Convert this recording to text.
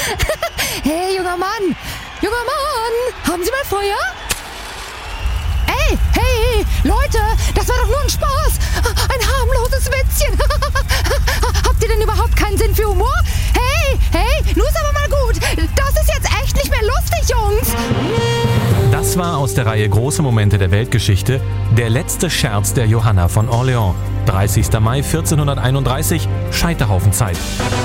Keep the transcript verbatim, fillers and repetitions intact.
Hey, junger Mann! Junger Mann! Haben Sie mal Feuer? Ey, hey, Leute, das war doch nur ein Spaß. Ein harmloses Witzchen. Habt ihr denn überhaupt keinen Sinn für Humor? Hey, hey, nun ist aber mal gut. Das ist jetzt echt nicht mehr lustig, Jungs. Das war aus der Reihe Große Momente der Weltgeschichte der letzte Scherz der Johanna von Orleans. dreißigster Mai vierzehnhunderteinunddreißig, Scheiterhaufenzeit.